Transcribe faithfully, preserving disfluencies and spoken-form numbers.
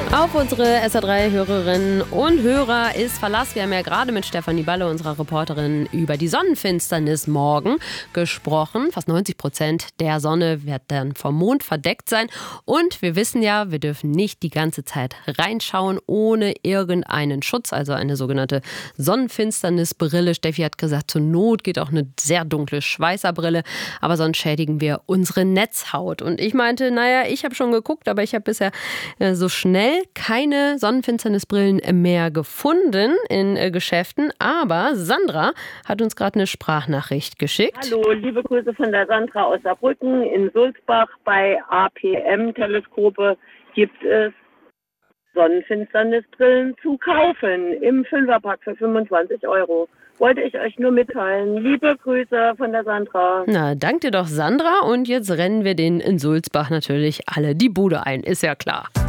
Auf unsere S R drei Hörerinnen und Hörer ist Verlass. Wir haben ja gerade mit Stefanie Balle, unserer Reporterin, über die Sonnenfinsternis morgen gesprochen. Fast neunzig Prozent der Sonne wird dann vom Mond verdeckt sein. Und wir wissen ja, wir dürfen nicht die ganze Zeit reinschauen ohne irgendeinen Schutz, also eine sogenannte Sonnenfinsternisbrille. Steffi hat gesagt, zur Not geht auch eine sehr dunkle Schweißerbrille, aber sonst schädigen wir unsere Netzhaut. Und ich meinte, naja, ich habe schon geguckt, aber ich habe bisher äh, so schnell keine Sonnenfinsternisbrillen mehr gefunden in äh, Geschäften. Aber Sandra hat uns gerade eine Sprachnachricht geschickt. Hallo, liebe Grüße von der Sandra aus Saarbrücken. In Sulzbach bei A P M-Teleskope gibt es Sonnenfinsternisbrillen zu kaufen im Fünferpack für fünfundzwanzig Euro. Wollte ich euch nur mitteilen. Liebe Grüße von der Sandra. Na, dank dir doch, Sandra. Und jetzt rennen wir den in Sulzbach natürlich alle die Bude ein, ist ja klar.